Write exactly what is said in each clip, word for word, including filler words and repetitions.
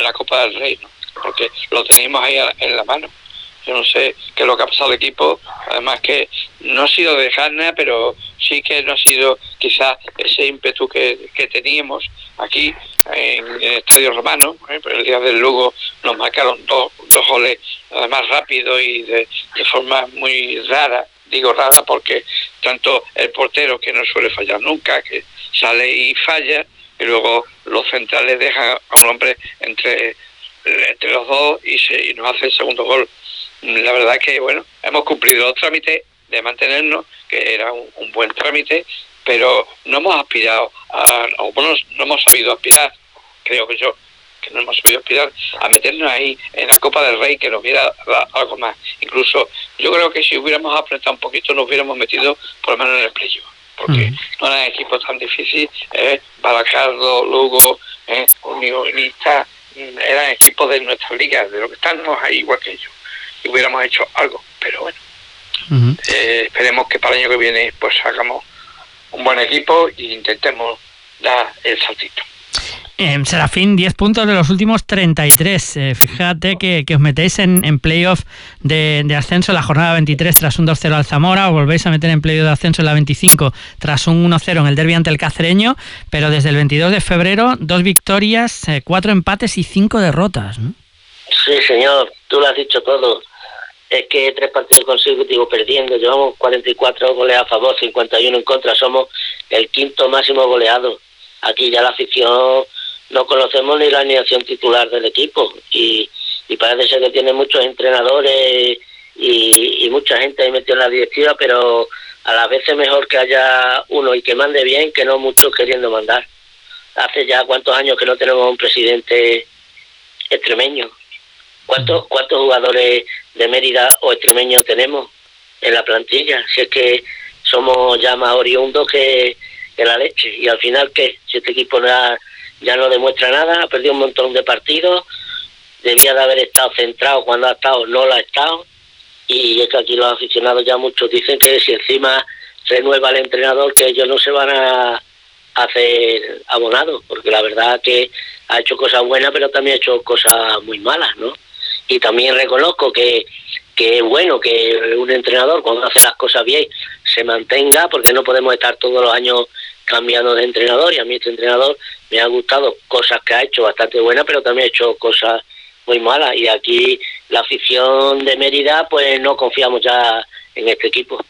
la Copa del Rey, ¿no? Porque lo teníamos ahí en la mano. Yo no sé qué es lo que ha pasado al equipo, además que no ha sido de gana, pero sí que no ha sido quizás ese ímpetu que, que teníamos aquí en el Estadio Romano. ¿eh? El día del Lugo nos marcaron dos, dos goles, además rápido y de, de forma muy rara. Digo rara porque tanto el portero, que no suele fallar nunca, que sale y falla, y luego los centrales dejan a un hombre entre, entre los dos y, se, y nos hace el segundo gol. La verdad es que, bueno, hemos cumplido los trámites de mantenernos, que era un, un buen trámite, pero no hemos aspirado, a, o bueno, no hemos sabido aspirar, creo que yo, que no hemos sabido aspirar a meternos ahí en la Copa del Rey, que nos hubiera dado algo más. Incluso yo creo que si hubiéramos apretado un poquito nos hubiéramos metido por lo menos en el playoff, porque mm. no eran equipos tan difíciles, eh, Baracardo, Lugo, eh, Unionista, eran equipos de nuestra liga, de lo que estamos ahí igual que ellos. Y hubiéramos hecho algo, pero bueno, uh-huh. eh, esperemos que para el año que viene pues hagamos un buen equipo e intentemos dar el saltito. Eh, Serafín, diez puntos de los últimos treinta y tres. Eh, fíjate que, que os metéis en, en playoff de, de ascenso en la jornada veintitrés tras un dos cero al Zamora, os volvéis a meter en playoff de ascenso en la veinticinco tras un uno cero en el derbi ante el Cacereño, pero desde el veintidós de febrero, dos victorias, eh, cuatro empates y cinco derrotas, ¿no? Sí, señor, tú lo has dicho todo. Es que tres partidos consecutivos perdiendo, llevamos cuarenta y cuatro goles a favor, cincuenta y uno en contra, somos el quinto máximo goleado. Aquí ya la afición no conocemos ni la alineación titular del equipo y, y parece ser que tiene muchos entrenadores y, y mucha gente ahí metida en la directiva, pero a la vez es mejor que haya uno y que mande bien que no muchos queriendo mandar. Hace ya cuántos años que no tenemos un presidente extremeño. ¿Cuántos, cuántos jugadores de Mérida o extremeños tenemos en la plantilla? Si es que somos ya más oriundos que, que la leche. Y al final, ¿qué? Si este equipo ya, ya no demuestra nada, ha perdido un montón de partidos, debía de haber estado centrado cuando ha estado, no lo ha estado. Y es que aquí los aficionados ya muchos dicen que si encima renueva el entrenador, que ellos no se van a hacer abonados, porque la verdad que ha hecho cosas buenas, pero también ha hecho cosas muy malas, ¿no? Y también reconozco que, que es bueno que un entrenador, cuando hace las cosas bien, se mantenga, porque no podemos estar todos los años cambiando de entrenador, y a mí este entrenador me ha gustado cosas que ha hecho bastante buenas, pero también ha hecho cosas muy malas, y aquí la afición de Mérida, pues no confiamos ya en este equipo.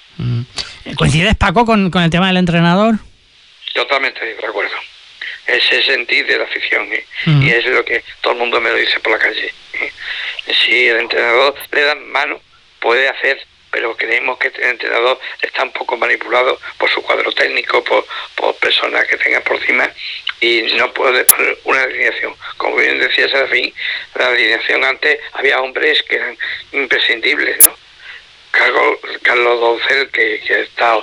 ¿Coincides, Paco, con, con el tema del entrenador? Totalmente de acuerdo. Ese sentir de la afición, ¿eh? uh-huh. Y es lo que todo el mundo me lo dice por la calle, ¿eh? Si el entrenador le dan mano, puede hacer, pero creemos que el entrenador está un poco manipulado por su cuadro técnico, por, por personas que tengan por encima, y no puede poner una alineación. Como bien decía Serafín, la alineación antes había hombres que eran imprescindibles, ¿no? Carlos, Carlos Doncel, que, que ha estado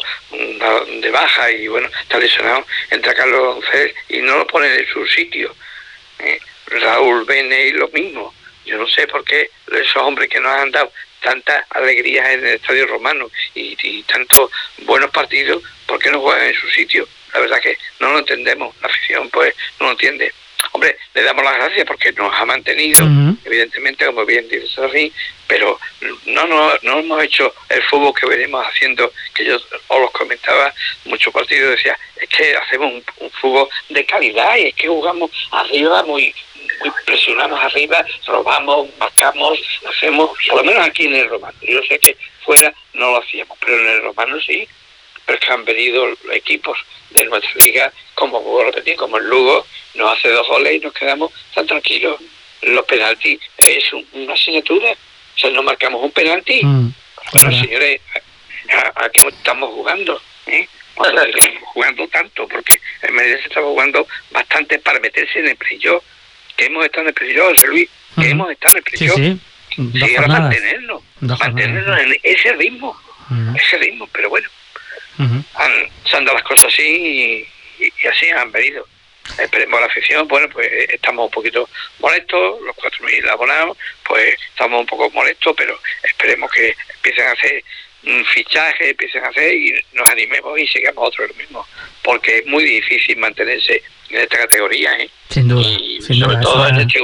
de baja y bueno, está lesionado, entra Carlos Doncel y no lo ponen en su sitio. ¿eh? Raúl Bene y lo mismo. Yo no sé por qué esos hombres que nos han dado tantas alegrías en el Estadio Romano y, y tantos buenos partidos, ¿por qué no juegan en su sitio? La verdad que no lo entendemos, la afición pues no lo entiende. Hombre, le damos las gracias porque nos ha mantenido, uh-huh. evidentemente, como bien dice Serafín, pero no, no, no hemos hecho el fútbol que venimos haciendo, que yo os los comentaba, muchos partidos decía, es que hacemos un, un fútbol de calidad y es que jugamos arriba, muy, muy presionamos arriba, robamos, marcamos, hacemos, por lo menos aquí en el Romano. Yo sé que fuera no lo hacíamos, pero en el Romano sí, pero es que han venido equipos de nuestra liga, como vuelvo a repetir, como el Lugo, nos hace dos goles y nos quedamos tan tranquilos. Los penaltis es un, una asignatura, o sea, no marcamos un penalti. Mm, bueno, claro. Señores, ¿a, a qué estamos jugando? ¿Eh? Bueno, estamos jugando tanto, porque en Medellín se estaba jugando bastante para meterse en el playoff, que hemos estado en el playoff, José Luis, que mm. hemos estado en el playoff. Sí, sí. Sí, ahora mantenernos, Dos mantenernos jornadas. En ese ritmo, mm. ese ritmo, pero bueno. Uh-huh. Han, se han dado las cosas así y, y, y así han venido. Esperemos a la afición, bueno, pues estamos un poquito molestos, los cuatro mil abonados, pues estamos un poco molestos, pero esperemos que empiecen a hacer un fichaje, empiecen a hacer y nos animemos y sigamos otros lo mismo, porque es muy difícil mantenerse en esta categoría, ¿eh? Sin duda, y sin sobre duda, todo en este